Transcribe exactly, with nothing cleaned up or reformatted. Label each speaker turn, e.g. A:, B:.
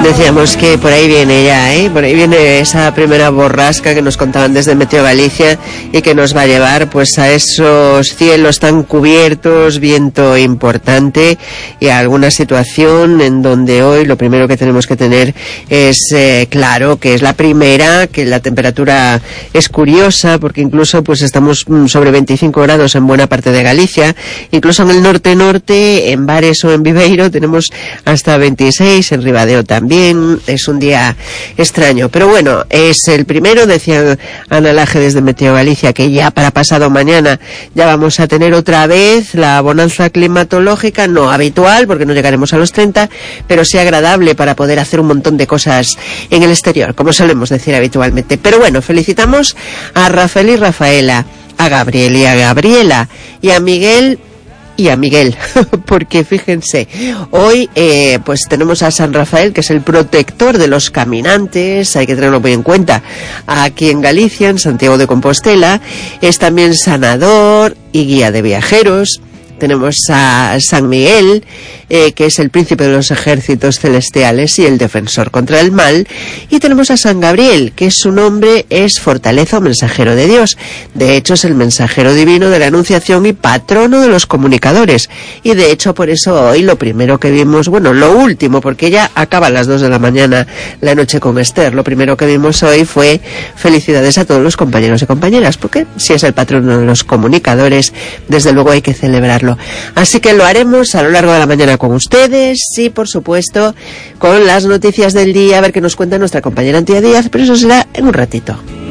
A: Decíamos que por ahí viene ya, ¿eh? Por ahí viene esa primera borrasca que nos contaban desde Meteo Galicia y que nos va a llevar pues a esos cielos tan cubiertos, viento importante y a alguna situación en donde hoy lo primero que tenemos que tener es eh, claro que es la primera, que la temperatura es curiosa porque incluso pues estamos sobre veinticinco grados en buena parte de Galicia, incluso en el norte-norte, en Bares o en Viveiro tenemos hasta veintiséis, en Ribadeo también. Bien, es un día extraño, pero bueno, es el primero, decía Ana Laje desde Meteo Galicia, que ya para pasado mañana ya vamos a tener otra vez la bonanza climatológica, no habitual, porque no llegaremos a los treinta, pero sí agradable para poder hacer un montón de cosas en el exterior, como solemos decir habitualmente. Pero bueno, felicitamos a Rafael y Rafaela, a Gabriel y a Gabriela, y a Miguel y a Miguel, porque fíjense, hoy eh, pues tenemos a San Rafael, que es el protector de los caminantes, hay que tenerlo muy en cuenta, aquí en Galicia, en Santiago de Compostela, es también sanador y guía de viajeros. Tenemos a San Miguel, eh, que es el príncipe de los ejércitos celestiales y el defensor contra el mal. Y tenemos a San Gabriel, que su nombre es fortaleza o mensajero de Dios. De hecho, es el mensajero divino de la Anunciación y patrono de los comunicadores. Y de hecho, por eso hoy lo primero que vimos, bueno, lo último, porque ya acaba a las dos de la mañana la noche con Esther, lo primero que vimos hoy fue felicidades a todos los compañeros y compañeras, porque si es el patrono de los comunicadores, desde luego hay que celebrarlo. Así que lo haremos a lo largo de la mañana con ustedes y, por supuesto, con las noticias del día, a ver qué nos cuenta nuestra compañera Antía Díaz, pero eso será en un ratito.